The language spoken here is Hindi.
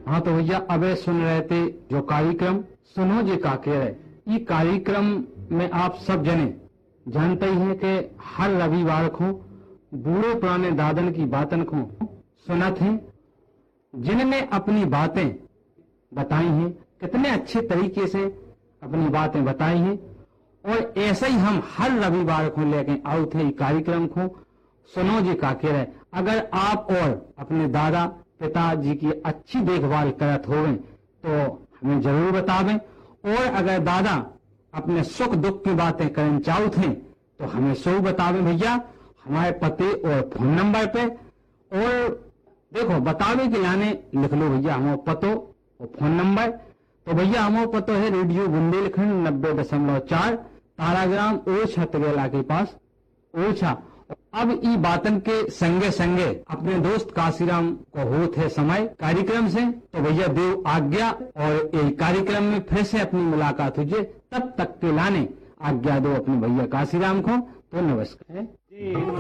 हाँ तो भैया अबे सुन रहे थे जो कार्यक्रम सुनो जी काके रहे। ये कार्यक्रम में आप सब जने जानते ही हैं कि हर रविवार को बूढ़े पुराने दादन की बातन को सुनत हैं, जिनने अपनी बातें बताई हैं, कितने अच्छे तरीके से अपनी बातें बताई हैं। और ऐसे ही हम हर रविवार को लेके आए थे कार्यक्रम को सुनो जी काके रहे। अगर आप और अपने दादा पिताजी की अच्छी देखभाल करत होवें तो हमें जरूर बतावें, और अगर दादा अपने सुख दुख की बातें करना चाहते हैं तो हमें सो बतावें भैया हमारे पते और फोन नंबर पे। और देखो बतावे के लाने लिख लो भैया हमारा पतो और फोन नंबर। तो भैया हमारा पतो है रेडियो बुंदेलखंड 90.4 ताराग्राम ओरछा तगेला के पास ओरछा। अब ई बातन के संगे संगे अपने दोस्त काशीराम को होत है समय कार्यक्रम से, तो भैया देव आज्ञा और ये कार्यक्रम में फिर से अपनी मुलाकात हुई। तब तक के लाने आज्ञा दो अपने भैया काशीराम को। तो नमस्कार।